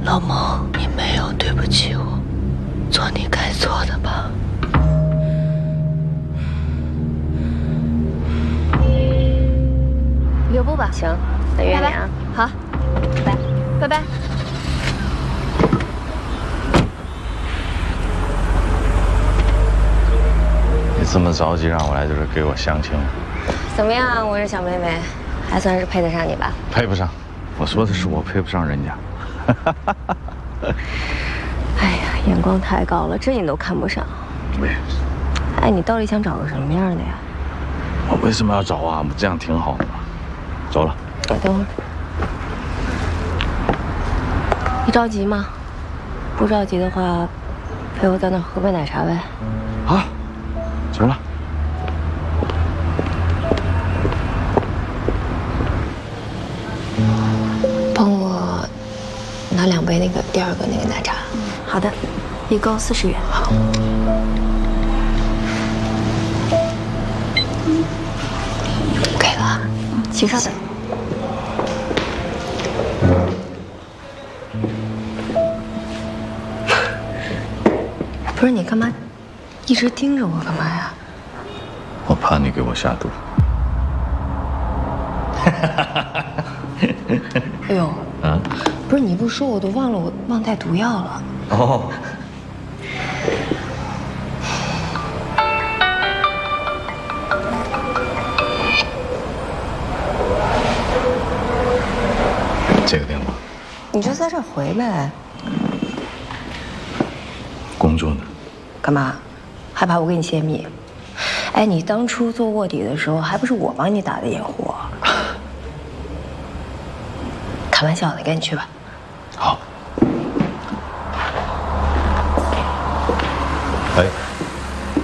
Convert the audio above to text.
老孟，你没有对不起我，做你该做的吧。 留步吧。 行，那约你啊。 好，拜拜，拜拜。 你这么着急让我来这儿给我相亲， 怎么样，我是小妹妹，还算是配得上你吧？ 配不上。我说的是我配不上人家。 哎呀，眼光太高了，这你都看不上。哎，你到底想找个什么样的呀？ 我为什么要找啊？我这样挺好的嘛。走了。 等会儿。你着急吗？不着急的话，陪我在那儿喝杯奶茶呗。 啊，走了。 帮我拿2杯第二个奶茶。 好的，一共40元。 好。给了， 请稍等。 不是你干嘛一直盯着我干嘛呀？ 我怕你给我下毒。 哎呦，啊，不是你不说我都忘了，我忘带毒药了。 哦。这个电话。 你就在这儿回呗。 工作呢？ 干嘛？害怕我给你泄密？哎，你当初做卧底的时候，还不是我帮你打的掩护？开玩笑的，赶紧去吧。 好。哎，